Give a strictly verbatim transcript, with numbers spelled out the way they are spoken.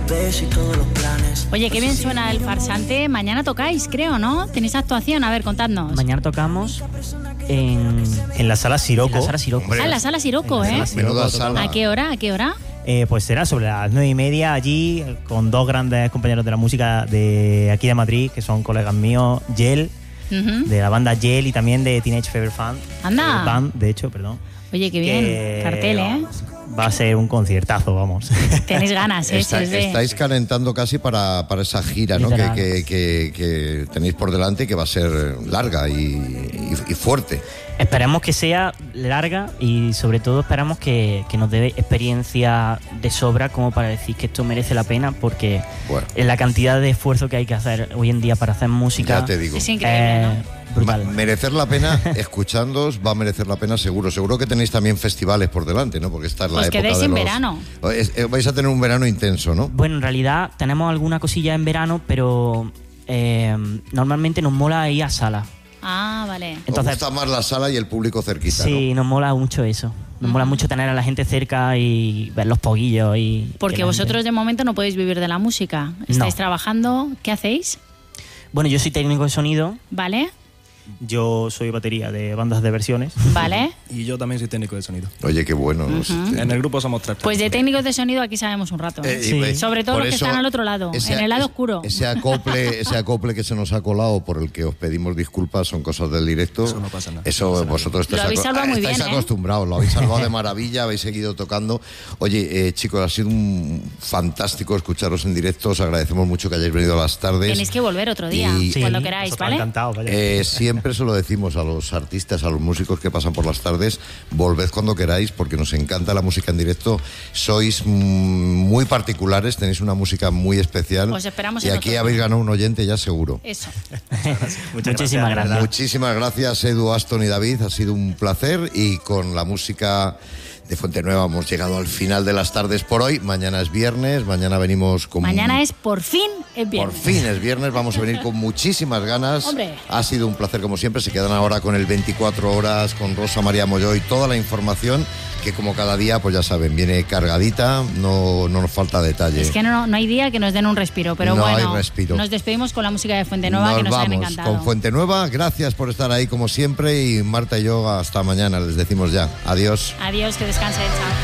besos y todos los planes. Oye, qué bien suena El Farsante. Mañana tocáis, creo, ¿no? ¿Tenéis actuación? A ver, contadnos. Mañana tocamos en, en la Sala Siroco. En la Sala Siroco. Ah, en la Sala Siroco, ¿eh? Menuda sala. ¿A qué hora? ¿A qué hora? Eh, pues será sobre las nueve y media allí, con dos grandes compañeros de la música de aquí de Madrid, que son colegas míos, Yel, uh-huh. de la banda Yel, y también de Teenage Fever Fan. Anda. Band, de hecho, perdón. Oye, qué bien. Que, Cartel, ¿eh? Va a ser un conciertazo, vamos. Tenéis ganas, ¿eh? Está, sí, sí. Estáis calentando casi para, para esa gira, ¿no? Que, que, que, que tenéis por delante y que va a ser larga y, y, y fuerte. Esperemos que sea larga y sobre todo esperamos que, que nos dé experiencia de sobra como para decir que esto merece la pena, porque bueno. la cantidad de esfuerzo que hay que hacer hoy en día para hacer música ya te digo. Es increíble, eh, ¿no? Brutal. Merecer la pena, escuchándoos, va a merecer la pena seguro. Seguro que tenéis también festivales por delante, ¿no? Porque esta es la pues época quedéis de en los... verano. Es, eh, vais a tener un verano intenso, ¿no? Bueno, en realidad tenemos alguna cosilla en verano, pero eh, normalmente nos mola ir a sala. Ah, vale. Entonces, os gusta más la sala y el público cerquita, sí, ¿no? nos mola mucho eso. Nos uh-huh. mola mucho tener a la gente cerca y ver los poguillos. Y porque vosotros gente... de momento no podéis vivir de la música. Estáis no. trabajando. ¿Qué hacéis? Bueno, yo soy técnico de sonido. Vale. Yo soy batería de bandas de versiones. Vale. Y yo también soy técnico de sonido. Oye, qué bueno. Uh-huh. Este... En el grupo somos tres. Pues de técnicos de sonido aquí sabemos un rato. ¿eh? Eh, sí. Sobre todo los que están al otro lado, ese, en el lado ese, oscuro. Ese acople, ese acople que se nos ha colado, por el que os pedimos disculpas, son cosas del directo. Eso no pasa nada. Eso no pasa vosotros estáis, lo habéis salvado aco- muy estáis bien, acostumbrados, ¿eh? lo habéis salvado de maravilla, habéis seguido tocando. Oye, eh, chicos, ha sido un fantástico escucharos en directo. Os agradecemos mucho que hayáis venido a las tardes. Tenéis que volver otro día, y, cuando sí, queráis, ¿vale? Encantado, vaya. Eh, siempre se lo decimos a los artistas, a los músicos que pasan por las tardes, volved cuando queráis, porque nos encanta la música en directo. Sois mm, muy particulares, tenéis una música muy especial. Os esperamos y en aquí otro. habéis ganado un oyente ya seguro. Eso. Muchísimas gracias. Muchísimas gracias, Edu, Aston y David. Ha sido un placer, y con la música de Fuentenueva hemos llegado al final de las tardes por hoy. Mañana es viernes, mañana venimos con... Mañana es por fin es viernes. Por fin es viernes, vamos a venir con muchísimas ganas. Hombre. Ha sido un placer como siempre. Se quedan ahora con el veinticuatro horas, con Rosa María Molló y toda la información que, como cada día, pues ya saben, viene cargadita, no, no nos falta detalle. Es que no, no hay día que nos den un respiro, pero no bueno, hay respiro. Nos despedimos con la música de Fuentenueva, nos que nos vamos han encantado. con Fuentenueva, gracias por estar ahí como siempre, y Marta y yo hasta mañana, les decimos ya. Adiós. Adiós, que descansen, chao.